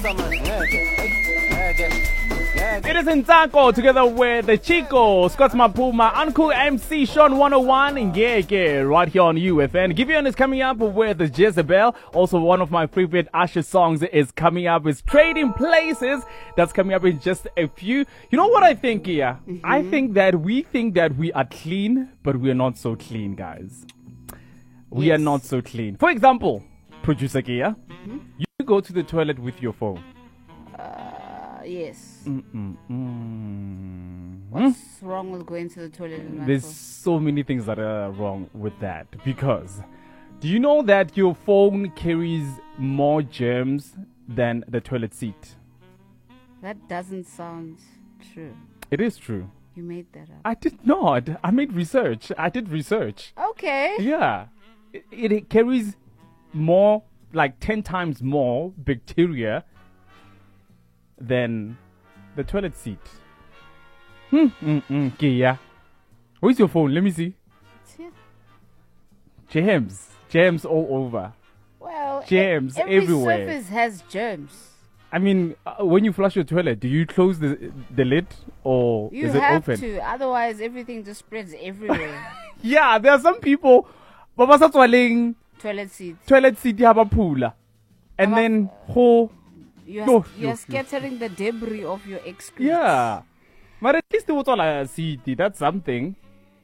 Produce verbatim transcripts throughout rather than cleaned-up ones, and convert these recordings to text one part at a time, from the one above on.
It is Ntako together with the Chico, Scott Mapuma, Uncle M C, Sean one oh one, and Ngeke, right here on U F N. Givian is coming up with Jezebel. Also, one of my favorite Usher songs is coming up. It's Trading Places. That's coming up in just a few. You know what I think here? Mm-hmm. I think that we think that we are clean, but we are not so clean, guys. We yes. are not so clean. For example, producer Kia, mm-hmm. you go to the toilet with your phone. Uh, yes. Mm-mm-mm. What's hmm? wrong with going to the toilet with my There's phone? so many things that are wrong with that. Because do you know that your phone carries more germs than the toilet seat? That doesn't sound true. It is true. You made that up. I did not. I made research. I did research. Okay. Yeah. It, it, it carries more, like ten times more bacteria than the toilet seat. Hmm. Mm-mm. Kia. Where's your phone? Let me see. It's here. Germs. Germs all over. Well, germs e- every everywhere. Every surface has germs. I mean, uh, when you flush your toilet, do you close the the lid or you is it have open? to, otherwise everything just spreads everywhere. Yeah, there are some people ba sa tswaleng toilet seat. Toilet seat ya ba phula. And Aba, then ho you're, no, you're no, scattering no. the debris of your excrements. Yeah. But at least it was all a seat. That's something.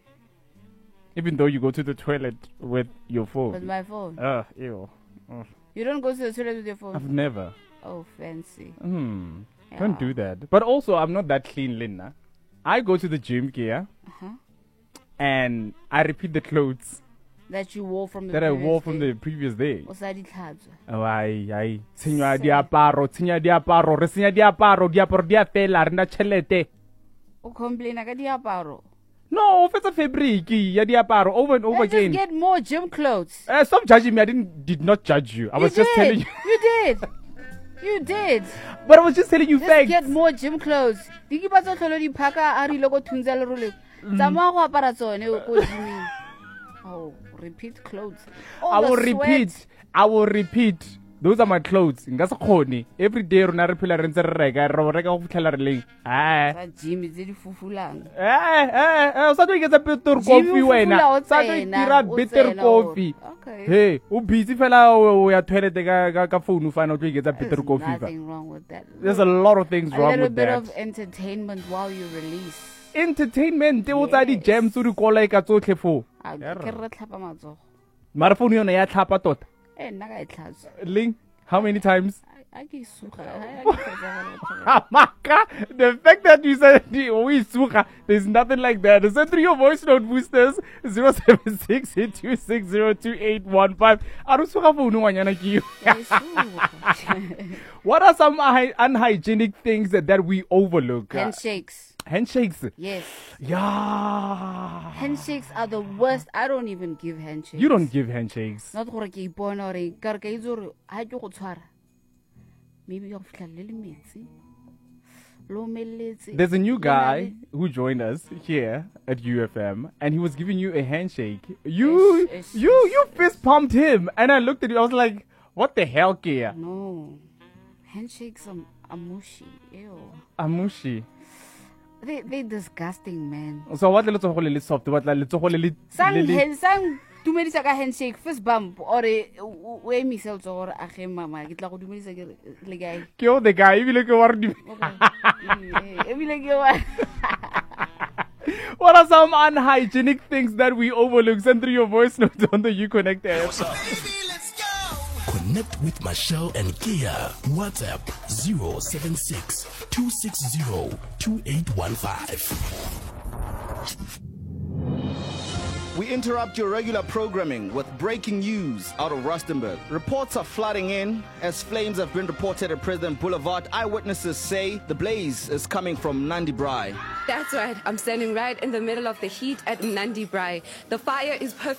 Even though you go to the toilet with your phone. With my phone. Uh, ew. Uh. You don't go to the toilet with your phone? I've never. Oh, fancy. Hmm. Yeah. Don't do that. But also, I'm not that clean, Linda. I go to the gym here, uh-huh. and I repeat the clothes that you wore from the that I wore day. from the previous day. O sa di tlhatswa. Oh, ai, ai. Tsenya diaparo, tsenya diaparo, re tsenya diaparo, diaparo dia fela, re na tšhelete. O complaina ka diaparo. No, if it's a fabric, ya diaparo over and over Then again. Just get more gym clothes. Uh, stop judging me. I didn't did not judge you. I you was did. just telling you. You did. You did. But I was just telling you just facts. Get more gym clothes. Diki ba tso tlholo di phaka a ri logo thunza le role. Tsama go apara tsone go gyming. Oh, repeat clothes. All I will sweat. repeat. I will repeat. Those are my clothes. Ngasa khoni. Every day rona re phela re ntse re reka re reka go fitlhela re leng. Ah. Sa gym tse di fufulang. Eh eh eh sa tlo iketsa better coffee wena. Sa tlo itira better coffee. Okay. Hey, u busy fela o ya toilet ka ka phone u fana o tlo iketsa better coffee. There's nothing wrong with that. There's a lot of things a wrong with that. A little bit of entertainment while you release. Entertainment te o tsa di gems o di kola ka tsotlhe fo. A ke re tlhapa matsogo. Mara phone yona ya tlhapa tota. Eh nna ka e tlhatsa. Link, how many times? I ke suga. Maka, the fact that you said we suga, there's nothing like that. Send through your voice note boosters zero seven six eight two six zero two eight one five. Aru suga phone wanyana ki. What are some unhygienic things that, that we overlook? Handshakes. Handshakes? Yes. Yeah. Handshakes are the worst. I don't even give handshakes. You don't give handshakes. Not gore ke ipona ore ka re ka itse ha ke go tshwara. Maybe you have metsi. Lo melletse. There's a new guy who joined us here at U F M, and he was giving you a handshake. You, ish, ish, you, ish, you ish. fist pumped him, and I looked at you. I was like, "What the hell, Kia?" No, handshakes are, are mushy. Ew. Amushi. They they disgusting, man. So what? Let's hold it soft. What? Let's hold it. Sang hand sang. Dumedisa ka handshake fist bump or we misel tsore a ge mama ke tla go dumedisa ke le guy. Ke o the guy ebile ke wa re di. Ebile ke wa. What are some unhygienic things that we overlook? Send through your voice notes on the Uconnect app. Connect with Michelle and Kia. WhatsApp zero seven six two six zero two eight one five. We interrupt your regular programming with breaking news out of Rustenburg. Reports are flooding in as flames have been reported at President Boulevard. Eyewitnesses say the blaze is coming from Nandi Braai. That's right. I'm standing right in the middle of the heat at Nandi Braai. The fire is perfect.